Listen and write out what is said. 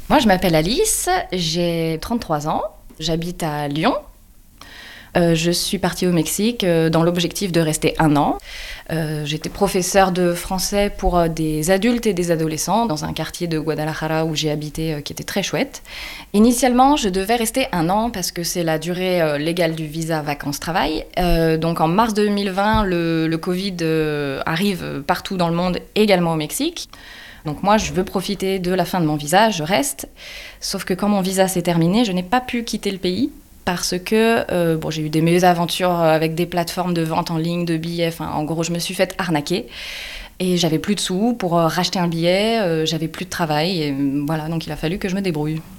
Moi, je m'appelle Alice, j'ai 33 ans, j'habite à Lyon. Je suis partie au Mexique dans l'objectif de rester 1 an. J'étais professeure de français pour des adultes et des adolescents dans un quartier de Guadalajara où j'ai habité qui était très chouette. Initialement, je devais rester 1 an parce que c'est la durée légale du visa vacances-travail. Donc en mars 2020, le Covid arrive partout dans le monde, également au Mexique. Donc moi, je veux profiter de la fin de mon visa, je reste. Sauf que quand mon visa s'est terminé, je n'ai pas pu quitter le pays parce que j'ai eu des mésaventures avec des plateformes de vente en ligne de billets. Enfin, en gros, je me suis faite arnaquer et j'avais plus de sous pour racheter un billet, j'avais plus de travail. Et voilà, donc il a fallu que je me débrouille.